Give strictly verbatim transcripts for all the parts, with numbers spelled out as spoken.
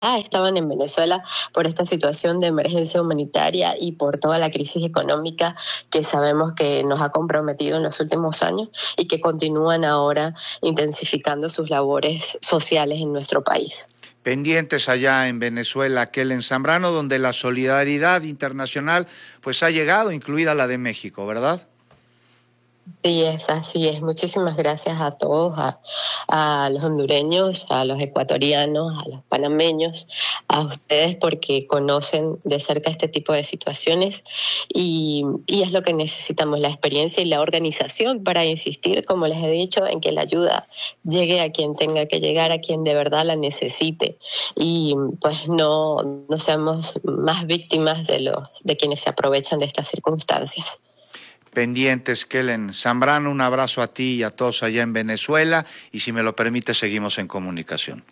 estaban en Venezuela por esta situación de emergencia humanitaria y por toda la crisis económica que sabemos que nos ha comprometido en los últimos años y que continúan ahora intensificando sus labores sociales en nuestro país. Pendientes allá en Venezuela, Kellen Zambrano, donde la solidaridad internacional pues ha llegado, incluida la de México, ¿verdad? Sí, es así es. Muchísimas gracias a todos, a, a los hondureños, a los ecuatorianos, a los panameños, a ustedes porque conocen de cerca este tipo de situaciones y, y es lo que necesitamos, la experiencia y la organización para insistir, como les he dicho, en que la ayuda llegue a quien tenga que llegar, a quien de verdad la necesite y pues no, no seamos más víctimas de, los, de quienes se aprovechan de estas circunstancias. Pendientes, Kellen Zambrano, un abrazo a ti y a todos allá en Venezuela y si me lo permite seguimos en comunicación.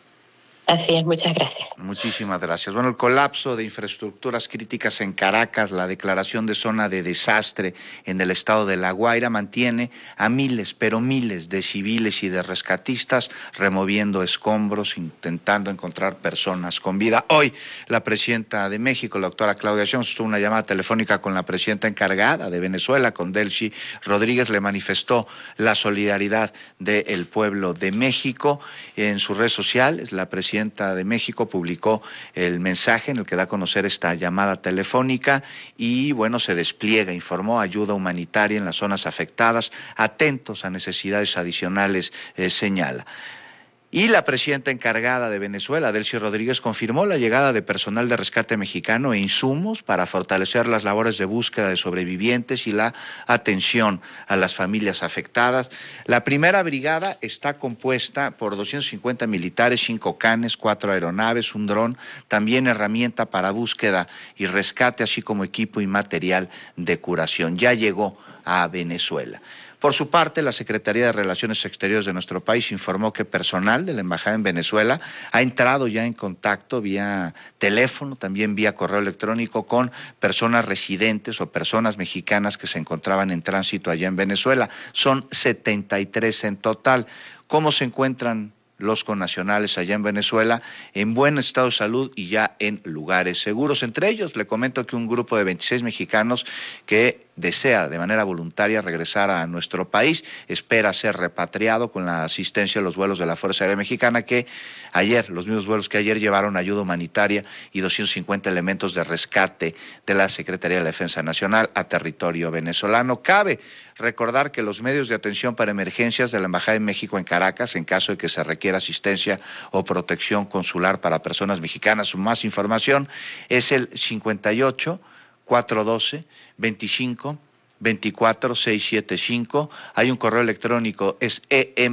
Así es, muchas gracias. Muchísimas gracias. Bueno, el colapso de infraestructuras críticas en Caracas, la declaración de zona de desastre en el estado de La Guaira mantiene a miles, pero miles de civiles y de rescatistas removiendo escombros, intentando encontrar personas con vida. Hoy, la presidenta de México, la doctora Claudia Sheinbaum, tuvo una llamada telefónica con la presidenta encargada de Venezuela, con Delcy Rodríguez, le manifestó la solidaridad del pueblo de México. En sus redes sociales, la presidenta de México publicó el mensaje en el que da a conocer esta llamada telefónica y, bueno, se despliega, informó ayuda humanitaria en las zonas afectadas, atentos a necesidades adicionales, eh, señala. Y la presidenta encargada de Venezuela, Delcy Rodríguez, confirmó la llegada de personal de rescate mexicano e insumos para fortalecer las labores de búsqueda de sobrevivientes y la atención a las familias afectadas. La primera brigada está compuesta por doscientos cincuenta militares, cinco canes, cuatro aeronaves, un dron, también herramienta para búsqueda y rescate, así como equipo y material de curación. Ya llegó a Venezuela. Por su parte, la Secretaría de Relaciones Exteriores de nuestro país informó que personal de la Embajada en Venezuela ha entrado ya en contacto vía teléfono, también vía correo electrónico con personas residentes o personas mexicanas que se encontraban en tránsito allá en Venezuela. Son setenta y tres en total. ¿Cómo se encuentran los connacionales allá en Venezuela? En buen estado de salud y ya en lugares seguros. Entre ellos, le comento que un grupo de veintiséis mexicanos que desea de manera voluntaria regresar a nuestro país, espera ser repatriado con la asistencia de los vuelos de la Fuerza Aérea Mexicana, que ayer, los mismos vuelos que ayer llevaron ayuda humanitaria y doscientos cincuenta elementos de rescate de la Secretaría de la Defensa Nacional a territorio venezolano. Cabe recordar que los medios de atención para emergencias de la Embajada de México en Caracas, en caso de que se requiera asistencia o protección consular para personas mexicanas, más información, es el cincuenta y ocho, cuatrocientos doce, veinticinco, veinticuatro, seiscientos setenta y cinco. Hay un correo electrónico, es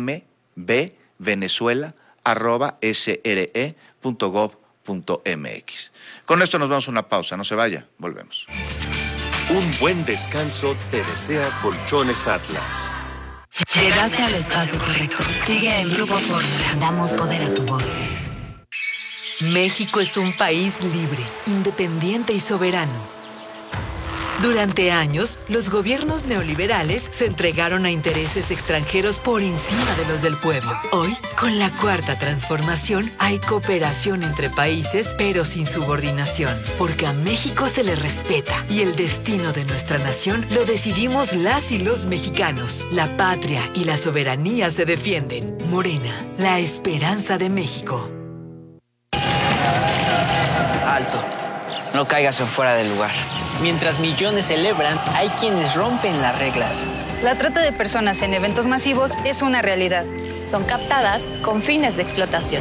embvenezuela arroba sre punto gov punto mx. Con esto nos vamos a una pausa, no se vaya, volvemos. Un buen descanso te desea Colchones Atlas. Llegaste al espacio correcto. Sigue en Grupo Fórmula. Damos poder a tu voz. México es un país libre, independiente y soberano. Durante años, los gobiernos neoliberales se entregaron a intereses extranjeros por encima de los del pueblo. Hoy, con la Cuarta Transformación, hay cooperación entre países, pero sin subordinación. Porque a México se le respeta y el destino de nuestra nación lo decidimos las y los mexicanos. La patria y la soberanía se defienden. Morena, la esperanza de México. Alto. No caigas en fuera del lugar. Mientras millones celebran, hay quienes rompen las reglas. La trata de personas en eventos masivos es una realidad. Son captadas con fines de explotación.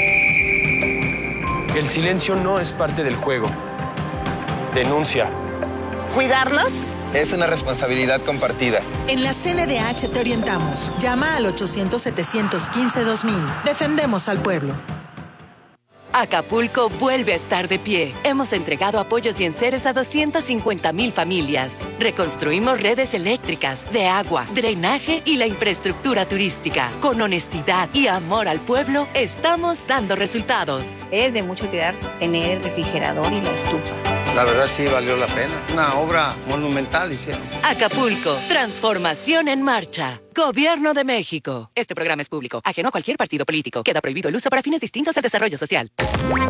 El silencio no es parte del juego. Denuncia. ¿Cuidarlos? Es una responsabilidad compartida. En la C N D H te orientamos. Llama al ochocientos, setecientos quince, dos mil. Defendemos al pueblo. Acapulco vuelve a estar de pie. Hemos entregado apoyos y enseres a doscientas cincuenta mil familias. Reconstruimos redes eléctricas, de agua, drenaje y la infraestructura turística. Con honestidad y amor al pueblo, estamos dando resultados. Es de mucho cuidar tener el refrigerador y la estufa. La verdad sí valió la pena. Una obra monumental hicieron. Acapulco, transformación en marcha. Gobierno de México. Este programa es público, ajeno a cualquier partido político. Queda prohibido el uso para fines distintos al desarrollo social.